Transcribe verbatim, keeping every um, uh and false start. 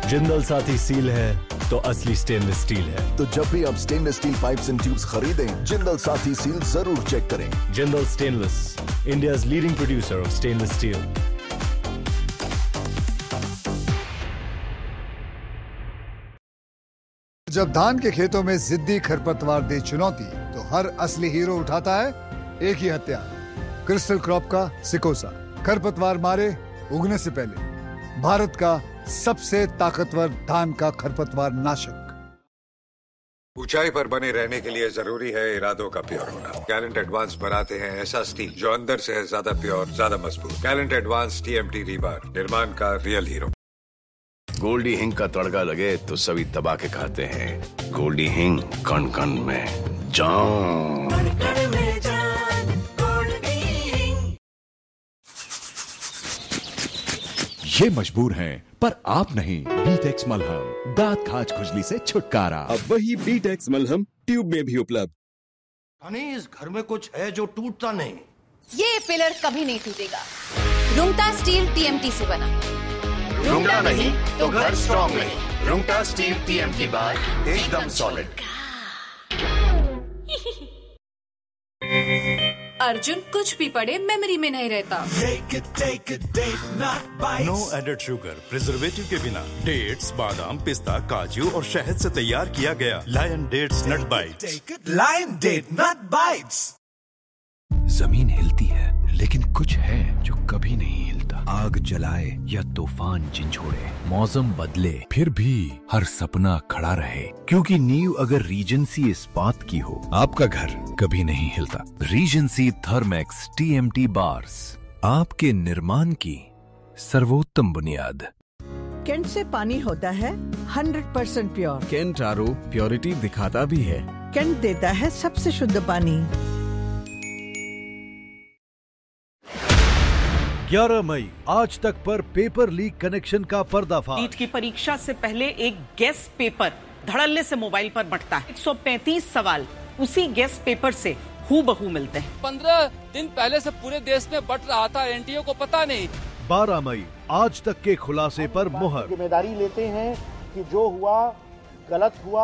जिंदल साथी सील है तो असली स्टेनलेस स्टील है। तो जब भी आप stainless steel pipes and tubes खरीदें, जिंदल साथी सील जरूर चेक करें। Jindal stainless, India's leading producer of stainless steel. जब धान के खेतों में जिद्दी खरपतवार दे चुनौती, तो हर असली हीरो उठाता है एक ही हथियार, क्रिस्टल क्रॉप का सिकोसा। खरपतवार मारे उगने से पहले भारत का सबसे ताकतवर धान का खरपतवार नाशक। ऊंचाई पर बने रहने के लिए जरूरी है इरादों का प्योर होना। गैलेंट एडवांस बनाते हैं ऐसा स्टील जो अंदर से है ज्यादा प्योर, ज्यादा मजबूत। गैलेंट एडवांस टीएमटी रीबार, निर्माण का रियल हीरो। गोल्डी हिंग का तड़का लगे तो सभी दबा के खाते हैं। गोल्डी हिंग, कण कण में जान। ये मजबूर हैं पर आप नहीं। बीटेक्स मलहम, दांत खाज खुजली से छुटकारा। अब वही बीटेक्स मलहम ट्यूब में भी उपलब्ध। नहीं, इस घर में कुछ है जो टूटता नहीं। ये पिलर कभी नहीं टूटेगा। रुंगटा स्टील टीएमटी से बना। रुंगटा नहीं तो घर स्ट्रॉन्ग नहीं। रुंगटा स्टील टीएमटी बार एकदम सॉलिड। अर्जुन कुछ भी पढ़े मेमोरी में नहीं रहता। नो एडेड शुगर, प्रिजर्वेटिव के बिना। डेट्स, बादाम, पिस्ता, काजू और शहद से तैयार किया गया लायन डेट्स नट बाइट्स। लायन डेट नट बाइट्स। जमीन हिलती है लेकिन कुछ है जो कभी नहीं हिलता। आग जलाए या तूफान झंझोड़े, मौसम बदले फिर भी हर सपना खड़ा रहे, क्योंकि नींव अगर रीजेंसी इस्पात की हो, आपका घर कभी नहीं हिलता। रीजेंसी थर्मैक्स टीएमटी बार्स, आपके निर्माण की सर्वोत्तम बुनियाद। केंट से पानी होता है hundred percent pure. Kent RO purity दिखाता भी है। केंट देता है सबसे शुद्ध पानी। ग्यारह मई आज तक पर पेपर लीक कनेक्शन का पर्दाफाश। नीट की परीक्षा से पहले एक गेस्ट पेपर धड़ल्ले से मोबाइल पर बंटता है। एक सौ पैंतीस सवाल उसी गेस्ट पेपर से हूबहू मिलते हैं। पंद्रह दिन पहले से पूरे देश में बंट रहा था, एनटीए को पता नहीं। बारह मई आज तक के खुलासे पर मुहर। जिम्मेदारी लेते हैं कि जो हुआ गलत हुआ।